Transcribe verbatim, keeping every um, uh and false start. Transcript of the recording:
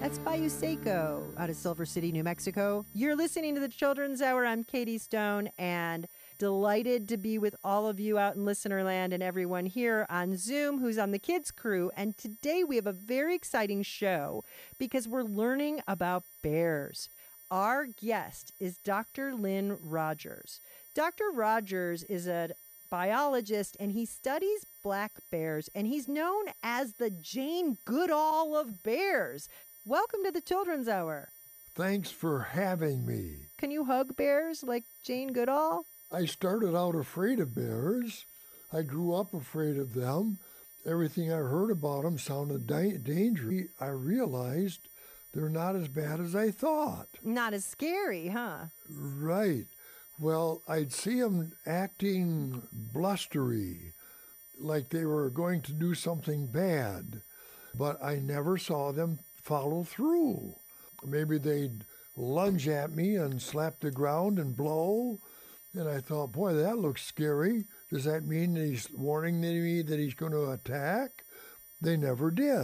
That's Bayou Seco out of Silver City, New Mexico. You're listening to the Children's Hour. I'm Katie Stone, and delighted to be with all of you out in Listenerland and everyone here on Zoom who's on the kids crew. And today we have a very exciting show because we're learning about bears. Our guest is Doctor Lynn Rogers. Doctor Rogers is a biologist, and he studies black bears, and he's known as the Jane Goodall of bears. Welcome to the Children's Hour. Thanks for having me. Can you hug bears like Jane Goodall? I started out afraid of bears. I grew up afraid of them. Everything I heard about them sounded da- dangerous. I realized they're not as bad as I thought. Not as scary, huh? Right. Well, I'd see them acting blustery, like they were going to do something bad, but I never saw them follow through. Maybe they'd lunge at me and slap the ground and blow, and I thought, boy, that looks scary. Does that mean that he's warning me that he's going to attack? They never did.